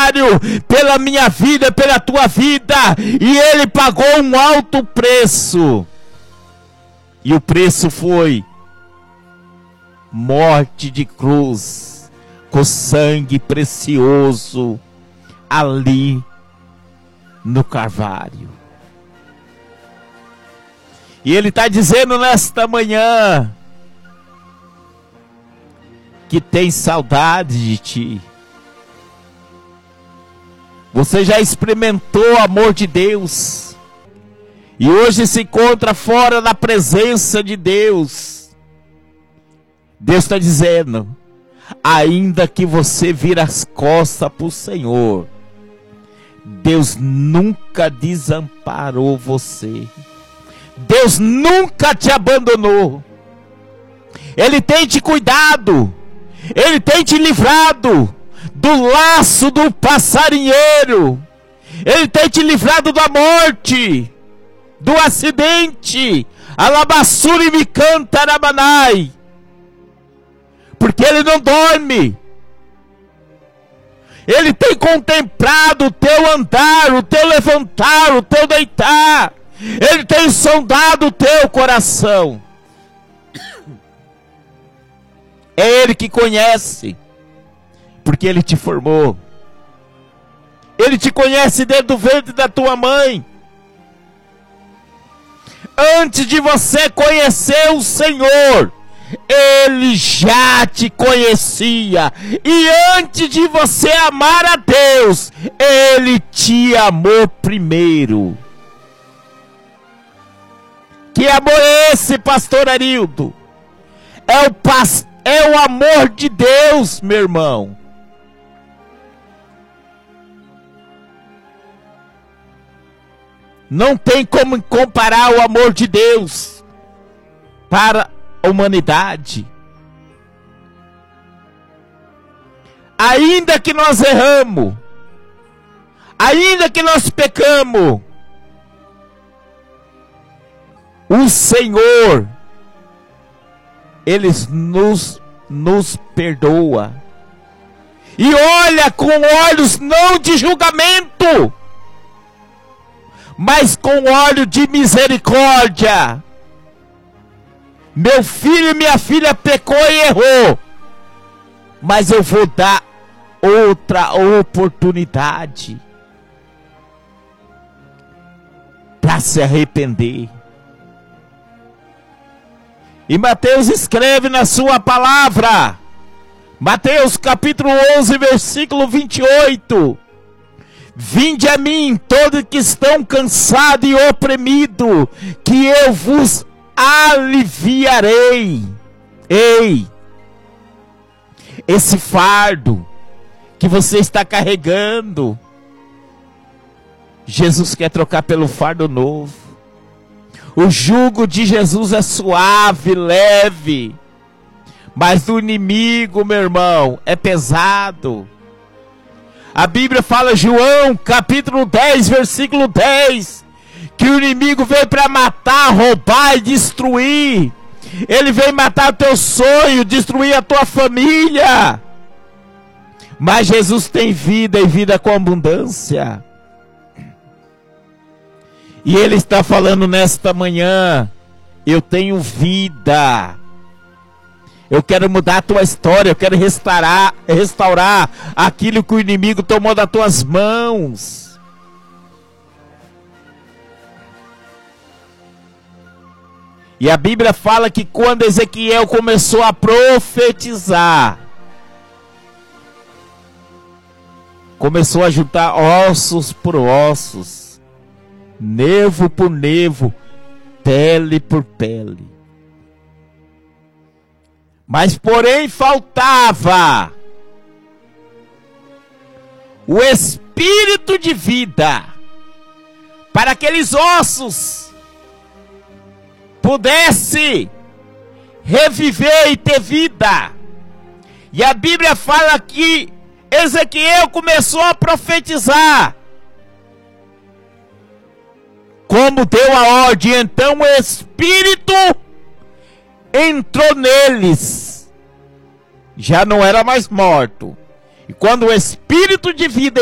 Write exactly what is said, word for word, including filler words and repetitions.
Calvário, pela minha vida, pela tua vida, e Ele pagou um alto preço. E o preço foi morte de cruz, com sangue precioso ali no Calvário. E Ele está dizendo nesta manhã que tem saudade de ti. Você já experimentou o amor de Deus e hoje se encontra fora da presença de Deus. Deus está dizendo: ainda que você vire as costas para o Senhor, Deus nunca desamparou você. Deus nunca te abandonou. Ele tem te cuidado. Ele tem te livrado do laço do passarinheiro. Ele tem te livrado da morte, do acidente. Alabassuri me canta arabanai. Porque Ele não dorme. Ele tem contemplado o teu andar, o teu levantar, o teu deitar. Ele tem sondado o teu coração. É Ele que conhece, porque Ele te formou. Ele te conhece desde o ventre da tua mãe. Antes de você conhecer o Senhor, Ele já te conhecia. E antes de você amar a Deus, Ele te amou primeiro. Que amor é esse, pastor Arildo? É o, pas, é o amor de Deus, meu irmão. Não tem como comparar o amor de Deus para a humanidade. Ainda que nós erramos, ainda que nós pecamos, o Senhor, Ele nos, nos perdoa. E olha com olhos não de julgamento, mas com olho de misericórdia. Meu filho e minha filha pecou e errou, mas eu vou dar outra oportunidade para se arrepender. E Mateus escreve na sua palavra, Mateus capítulo onze, versículo vinte e oito: vinde a mim, todos que estão cansados e oprimidos, que eu vos aliviarei. Ei, esse fardo que você está carregando, Jesus quer trocar pelo fardo novo. O jugo de Jesus é suave, leve, mas do inimigo, meu irmão, é pesado. A Bíblia fala, João capítulo dez, versículo dez, que o inimigo veio para matar, roubar e destruir. Ele veio matar o teu sonho, destruir a tua família. Mas Jesus tem vida e vida com abundância. E Ele está falando nesta manhã: eu tenho vida. Eu quero mudar a tua história. Eu quero restaurar, restaurar aquilo que o inimigo tomou das tuas mãos. E a Bíblia fala que quando Ezequiel começou a profetizar, começou a juntar ossos por ossos, nervo por nervo, pele por pele. Mas porém faltava o espírito de vida para aqueles ossos pudesse reviver e ter vida. E a Bíblia fala que Ezequiel começou a profetizar. Como deu a ordem, então o Espírito entrou neles. Já não era mais morto. E quando o Espírito de vida